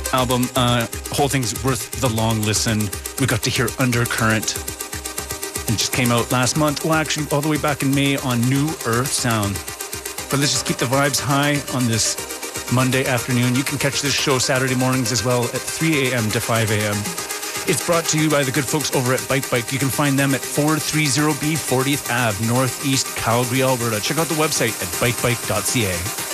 album. Whole thing's worth the long listen. We got to hear Undercurrent. It just came out last month. Well, actually, all the way back in May on New Earth Sound. But let's just keep the vibes high on this Monday afternoon. You can catch this show Saturday mornings as well at 3 a.m. to 5 a.m. It's brought to you by the good folks over at Bike Bike. You can find them at 430B 40th Ave, Northeast Calgary, Alberta. Check out the website at bikebike.ca.